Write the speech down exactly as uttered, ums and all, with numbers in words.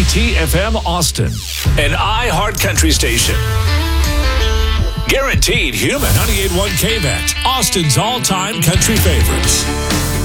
W T F M Austin, an iHeart Country station. Guaranteed human. ninety-eight point one K V A T, Austin's all-time country favorites.